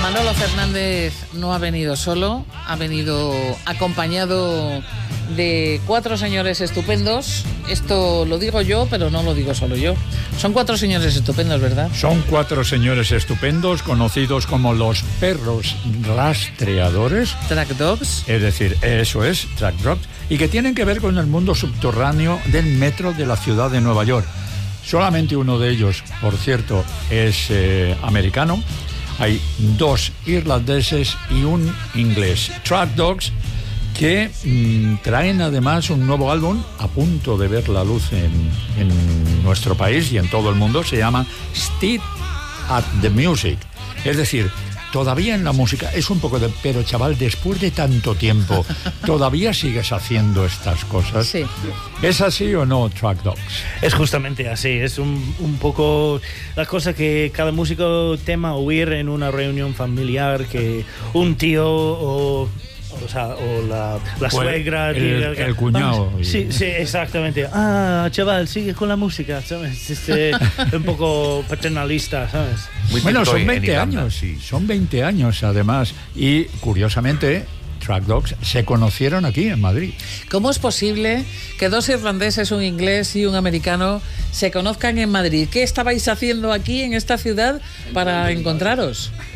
Manolo Fernández no ha venido solo, ha venido acompañado de 4 señores estupendos. Esto lo digo yo, pero no lo digo solo yo. Son 4 señores estupendos, ¿verdad? Son 4 señores estupendos, conocidos como los perros rastreadores. Track Dogs. Es decir, eso es, Track Dogs, y que tienen que ver con el mundo subterráneo del metro de la ciudad de Nueva York. Solamente uno de ellos, por cierto, es americano. Hay 2 irlandeses y un inglés. Track Dogs, que traen además un nuevo álbum a punto de ver la luz en nuestro país y en todo el mundo. Se llama Still at the Music. Es decir, todavía en la música. Es un poco de, pero chaval, después de tanto tiempo, ¿todavía sigues haciendo estas cosas? Sí. ¿Es así o no, Track Dogs? Es justamente así. Es un poco la cosa que cada músico tema oír en una reunión familiar, que un tío o la suegra el cuñado. Sí, exactamente. Chaval, sigue con la música, ¿sabes? Un poco paternalista, ¿sabes? Bueno, son 20 años, sí. Son 20 años además. Y curiosamente, Track Dogs se conocieron aquí en Madrid. ¿Cómo es posible que 2 irlandeses, un inglés y un americano se conozcan en Madrid? ¿Qué estabais haciendo aquí en esta ciudad para encontraros?